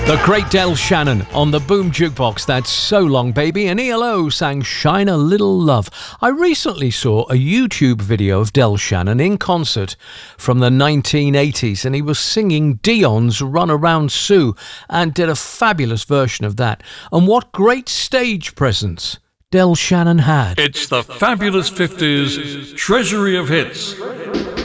The great Del Shannon on the Boom Jukebox. That's So Long Baby, and ELO sang Shine a Little Love. I recently saw a YouTube video of Del Shannon in concert from the 1980s, and he was singing Dion's Run Around Sue and did a fabulous version of that. And what great stage presence Del Shannon had. It's the Fabulous 50s Treasury of Hits.